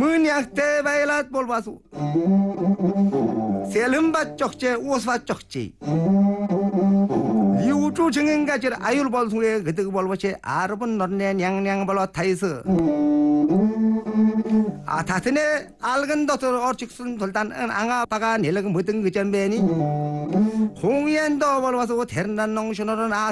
Mınyak te baylat bolbasu. Selim bat çokçe, osvat çokçe. Liucu 증인 가질 아율 bolsu에 그득 bol버체 아르분 너네 냥냥 bol어 타이스. 다트네 알근 도터 어직순 돌단 앙아빠가 내려가 못든 그 전배니 홍연도 bol바수 대른난 농신호는